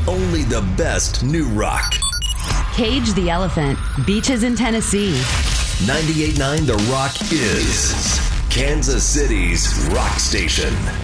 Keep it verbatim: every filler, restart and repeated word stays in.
only the best new rock. Cage the Elephant, Beaches in Tennessee. ninety-eight point nine The Rock is Kansas City's rock station.